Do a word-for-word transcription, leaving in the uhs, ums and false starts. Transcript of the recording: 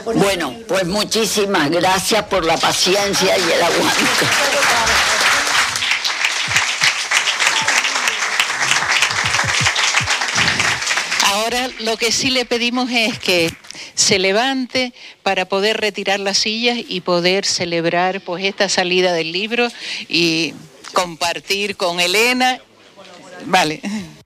Bueno, pues muchísimas gracias por la paciencia y el aguante. Ahora lo que sí le pedimos es que se levante para poder retirar las sillas y poder celebrar pues esta salida del libro y compartir con Elena. Vale.